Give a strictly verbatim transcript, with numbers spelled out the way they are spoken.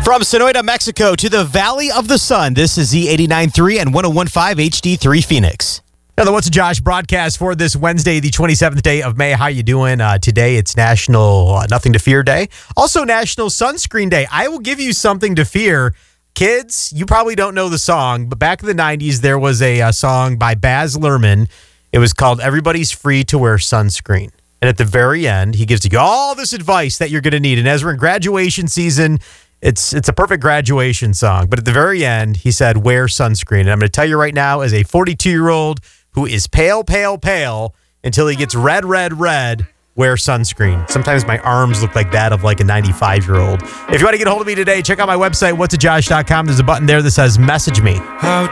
From Sonoita, Mexico to the Valley of the Sun, this is Z eighty-nine point three and one oh one point five H D three Phoenix. Now, the What's a Josh broadcast for this Wednesday, the twenty-seventh day of May. How you doing? Uh, today, it's National uh, Nothing to Fear Day. Also, National Sunscreen Day. I will give you something to fear. Kids, you probably don't know the song, but back in the nineties, there was a, a song by Baz Luhrmann. It was called Everybody's Free to Wear Sunscreen. And at the very end, he gives you all this advice that you're going to need. And as we're in graduation season, It's it's a perfect graduation song. But at the very end, he said, wear sunscreen. And I'm going to tell you right now, as a forty-two-year-old who is pale, pale, pale, until he gets red, red, red, wear sunscreen. Sometimes my arms look like that of like a ninety-five-year-old. If you want to get a hold of me today, check out my website, what's a josh dot com. There's a button there that says message me. How